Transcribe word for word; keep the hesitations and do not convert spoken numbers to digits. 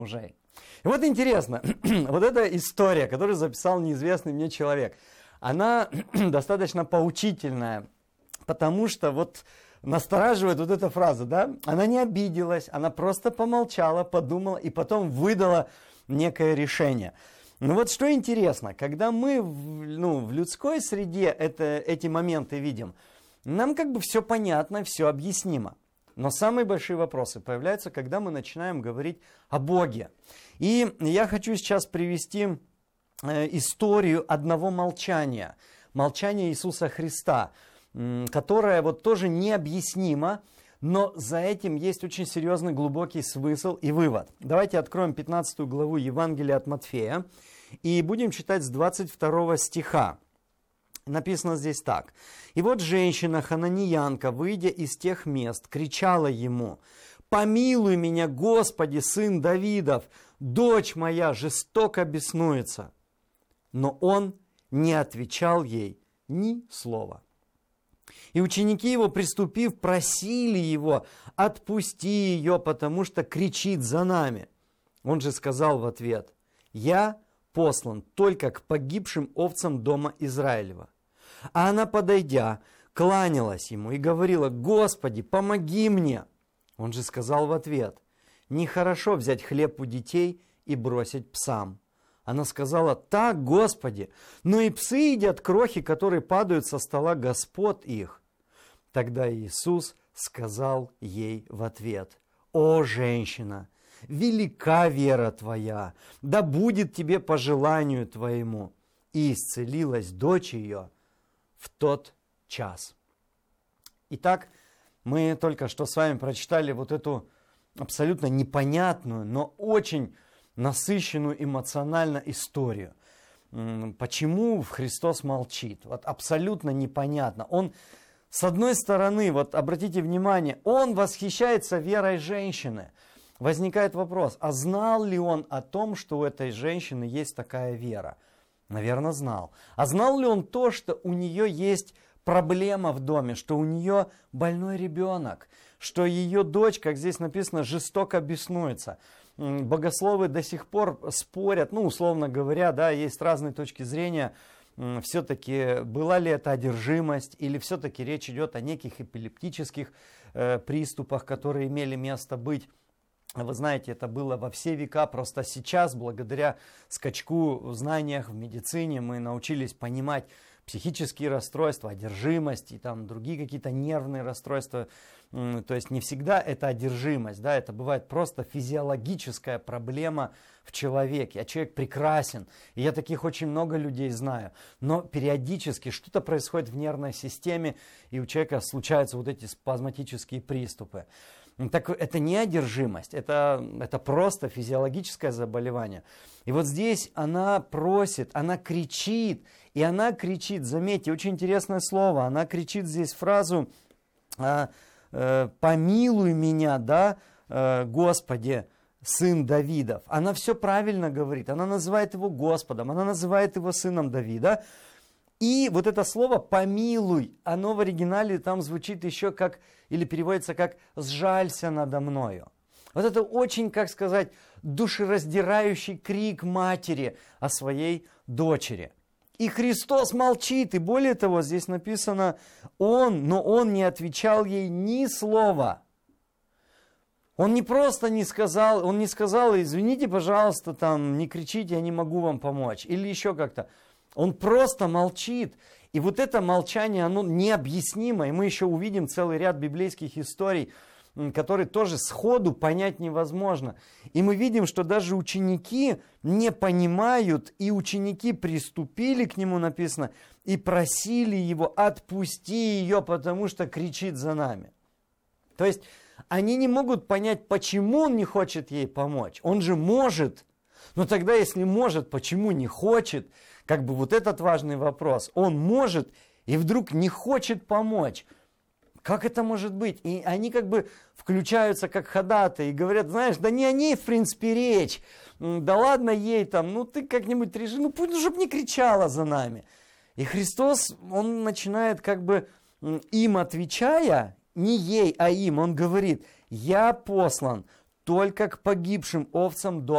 мужей. И вот интересно, вот эта история, которую записал неизвестный мне человек, она достаточно поучительная, потому что вот настораживает вот эта фраза, да? Она не обиделась, она просто помолчала, подумала и потом выдала некое решение. Ну вот что интересно, когда мы в, ну, в людской среде это, эти моменты видим, нам как бы все понятно, все объяснимо. Но самые большие вопросы появляются, когда мы начинаем говорить о Боге. И я хочу сейчас привести э, историю одного молчания, молчания Иисуса Христа, э, которое вот тоже необъяснимо, но за этим есть очень серьезный глубокий смысл и вывод. Давайте откроем пятнадцатую главу Евангелия от Матфея и будем читать с двадцать второго стиха. Написано здесь так. «И вот женщина, хананеянка, выйдя из тех мест, кричала ему: „Помилуй меня, Господи, сын Давидов, дочь моя жестоко беснуется“. Но он не отвечал ей ни слова. И ученики его, приступив, просили его: „Отпусти ее, потому что кричит за нами“. Он же сказал в ответ: „Я послан только к погибшим овцам дома Израилева“. А она, подойдя, кланялась ему и говорила: „Господи, помоги мне“. Он же сказал в ответ: „Нехорошо взять хлеб у детей и бросить псам“. Она сказала: „Так, Господи, но и псы едят крохи, которые падают со стола господ их“. Тогда Иисус сказал ей в ответ: „О, женщина, велика вера твоя, да будет тебе по желанию твоему“. И исцелилась дочь ее в тот час». Итак, мы только что с вами прочитали вот эту абсолютно непонятную, но очень насыщенную эмоционально историю. Почему Христос молчит? Вот абсолютно непонятно. Он, с одной стороны, вот обратите внимание, он восхищается верой женщины. Возникает вопрос, а знал ли он о том, что у этой женщины есть такая вера? Наверное, знал. А знал ли он то, что у нее есть проблема в доме, что у нее больной ребенок, что ее дочь, как здесь написано, жестоко беснуется? Богословы до сих пор спорят, ну, условно говоря, да, есть разные точки зрения, все-таки была ли это одержимость, или все-таки речь идет о неких эпилептических э, приступах, которые имели место быть. Вы знаете, это было во все века, просто сейчас, благодаря скачку в знаниях в медицине, мы научились понимать психические расстройства, одержимость и там другие какие-то нервные расстройства. То есть не всегда это одержимость, да, это бывает просто физиологическая проблема в человеке, а человек прекрасен. И я таких очень много людей знаю. Но периодически что-то происходит в нервной системе, и у человека случаются вот эти спазматические приступы. Так это не одержимость, это, это просто физиологическое заболевание. И вот здесь она просит, она кричит, и она кричит, заметьте, очень интересное слово, она кричит здесь фразу э, э, «помилуй меня, да, э, Господи, сын Давидов». Она все правильно говорит, она называет его Господом, она называет его сыном Давида. И вот это слово «помилуй», оно в оригинале там звучит еще как, или переводится как «сжалься надо мною». Вот это очень, как сказать, душераздирающий крик матери о своей дочери. И Христос молчит, и более того, здесь написано «Он», но Он не отвечал ей ни слова. Он не просто не сказал, Он не сказал: «Извините, пожалуйста, там, не кричите, я не могу вам помочь», или еще как-то. Он просто молчит. И вот это молчание, оно необъяснимо. И мы еще увидим целый ряд библейских историй, которые тоже сходу понять невозможно. И мы видим, что даже ученики не понимают, и ученики приступили к нему, написано, и просили его: «Отпусти ее, потому что кричит за нами». То есть они не могут понять, почему он не хочет ей помочь. Он же может. Но тогда, если может, почему не хочет? Как бы вот этот важный вопрос. Он может и вдруг не хочет помочь. Как это может быть? И они как бы включаются как ходатаи и говорят: знаешь, да не о ней в принципе речь. Да ладно ей там, ну ты как-нибудь реши, ну пусть уже не кричала за нами. И Христос, он начинает как бы им отвечая, не ей, а им, он говорит: «Я послан только к погибшим овцам дома